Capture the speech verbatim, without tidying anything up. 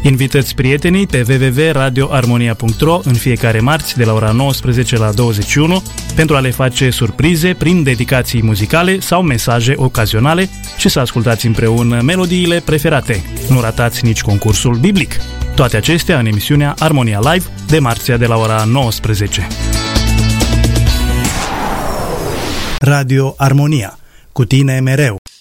Invitați prietenii pe w w w punct radio armonia punct r o în fiecare marți de la ora nouăsprezece la douăzeci și unu pentru a le face surprize prin dedicații muzicale sau mesaje ocazionale și să ascultați împreună melodiile preferate. Nu ratați nici concursul biblic. Toate acestea în emisiunea Armonia Live de marțea de la ora nouăsprezece. Radio Armonia. Cu tine mereu.